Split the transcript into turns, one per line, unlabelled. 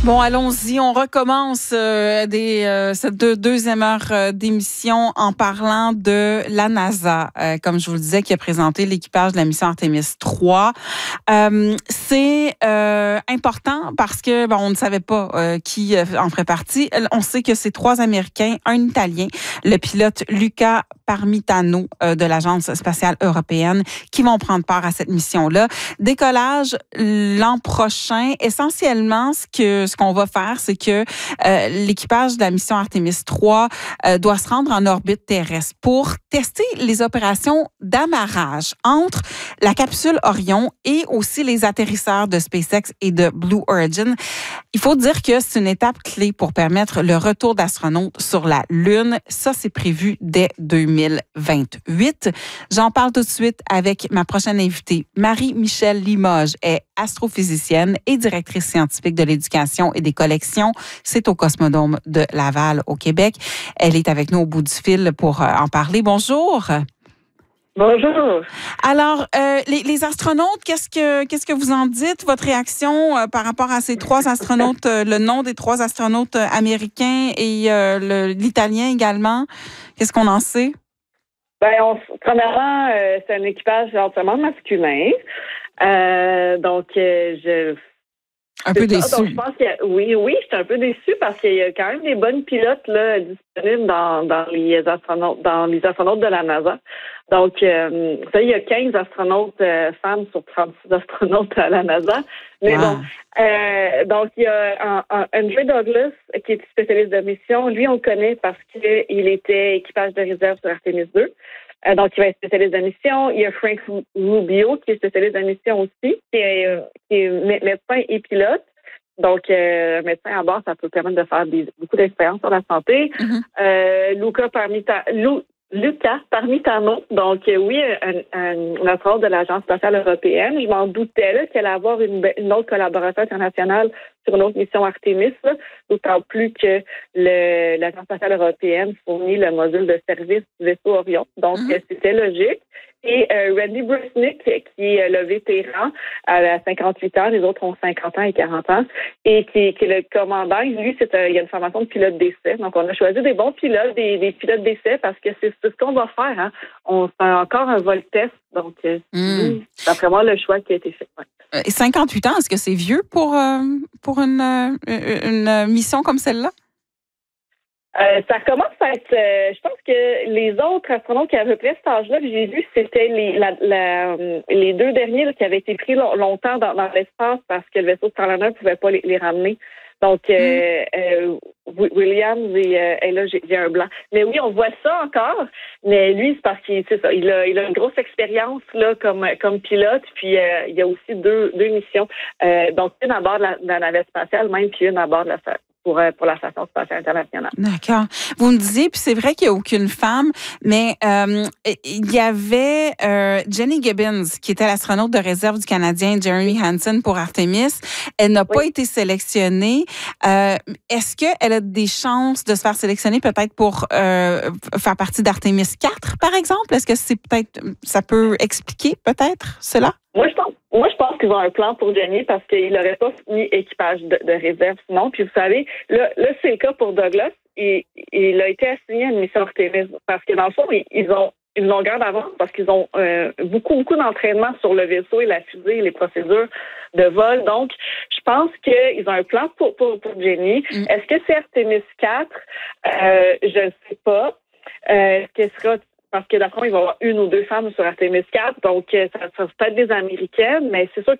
Bon, allons-y. On recommence cette deuxième heure d'émission en parlant de la NASA, comme je vous le disais, qui a présenté l'équipage de la mission Artemis 3. C'est important parce que on ne savait pas qui en ferait partie. On sait que c'est 3 Américains, un Italien, le pilote Luca Parmitano de l'Agence spatiale européenne, qui vont prendre part à cette mission-là. Décollage l'an prochain. Essentiellement, ce qu'on va faire, c'est que l'équipage de la mission Artemis 3 doit se rendre en orbite terrestre pour tester les opérations d'amarrage entre la capsule Orion et aussi les atterrisseurs de SpaceX et de Blue Origin. Il faut dire que c'est une étape clé pour permettre le retour d'astronautes sur la Lune. Ça, c'est prévu dès 2028. J'en parle tout de suite avec ma prochaine invitée. Marie-Michelle Limoges est astrophysicienne et directrice scientifique de l'éducation et des collections. C'est au Cosmodome de Laval, au Québec. Elle est avec nous au bout du fil pour en parler. Bonjour.
Bonjour.
Alors, les astronautes, qu'est-ce que vous en dites? Votre réaction par rapport à ces 3 astronautes, le nom des 3 astronautes américains et l'italien également? Qu'est-ce qu'on en sait?
Premièrement, c'est un équipage entièrement masculin.
Un peu déçu.
Donc, je pense que oui, je suis un peu déçue parce qu'il y a quand même des bonnes pilotes là disponibles dans les astronautes de la NASA. Donc, il y a 15 astronautes femmes sur 36 astronautes à la NASA. Mais donc il y a Andrew Douglas qui est spécialiste de mission. Lui, on le connaît parce qu'il était équipage de réserve sur Artemis 2. Donc, il va être spécialiste de mission. Il y a Frank Rubio, qui est spécialiste de mission aussi, qui est médecin et pilote. Donc, médecin à bord, ça peut permettre de faire beaucoup d'expériences sur la santé. Mm-hmm. Luca Parmitano, donc oui, un astronaute de l'Agence spatiale européenne. Je m'en doutais là, qu'elle allait avoir une autre collaboration internationale sur une autre mission Artemis, là, d'autant plus que l'Agence spatiale européenne fournit le module de service du vaisseau Orion. Donc, c'était logique. Et Randy Bresnik, qui est le vétéran, à 58 ans, les autres ont 50 ans et 40 ans, et qui est le commandant. Lui, il y a une formation de pilote d'essai. Donc, on a choisi des bons pilotes, des pilotes d'essai, parce que c'est ce qu'on va faire. Hein. On fait encore un vol test. Donc, c'est vraiment le choix qui a été fait. Ouais.
58 ans, est-ce que c'est vieux pour une mission comme celle-là?
Ça commence à être... je pense que les autres astronautes qui avaient à peu près cet âge-là que j'ai vu, c'était les 2 derniers là, qui avaient été pris longtemps dans l'espace parce que le vaisseau Starliner ne pouvait pas les ramener. Donc, Williams et là, j'ai un blanc. Mais oui, on voit ça encore. Mais lui, c'est parce qu'il a une grosse expérience là comme pilote. Puis, il y a aussi deux missions. Donc, une à bord de la navette spatiale, même, puis une à bord de la pour la Station spatiale internationale.
D'accord. Vous me disiez, puis c'est vrai qu'il n'y a aucune femme, mais il y avait Jenny Gibbons, qui était l'astronaute de réserve du Canadien Jeremy Hansen pour Artemis. Elle n'a pas été sélectionnée. Est-ce qu'elle a des chances de se faire sélectionner peut-être pour faire partie d'Artemis 4, par exemple? Est-ce que ça peut expliquer peut-être cela?
Moi, je pense qu'ils ont un plan pour Jenny parce qu'il n'aurait pas mis équipage de réserve sinon. Puis vous savez, là c'est le cas pour Douglas. Il a été assigné à une mission Artemis parce que dans le fond, ils ont une longueur d'avance parce qu'ils ont beaucoup d'entraînement sur le vaisseau et la fusée et les procédures de vol. Donc, je pense qu'ils ont un plan pour Jenny. Est-ce que c'est Artemis 4? Je ne sais pas. Est-ce que ce sera... Parce que, d'après moi, il va y avoir 1 ou 2 femmes sur Artemis 4, donc ça sera peut-être des Américaines, mais c'est sûr